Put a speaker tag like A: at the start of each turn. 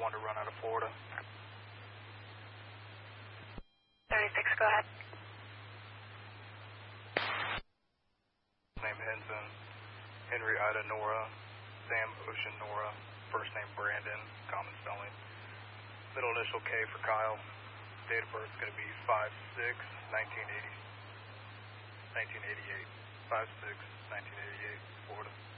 A: one to run out of Florida.
B: 36, go ahead.
A: Name Henson, Henry Ida Nora, Sam Ocean Nora, first name Brandon, common spelling. Middle initial K for Kyle. Date of birth is going to be 5/6/1988. 5/6/1988, Florida.